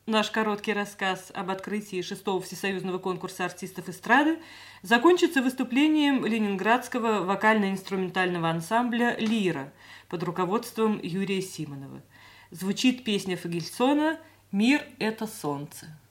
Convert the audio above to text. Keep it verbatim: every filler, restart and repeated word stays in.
Наш короткий рассказ об открытии шестого всесоюзного конкурса артистов эстрады закончится выступлением ленинградского вокально-инструментального ансамбля «Лира» под руководством Юрия Симонова. Звучит песня Фагельсона «Мир – это солнце».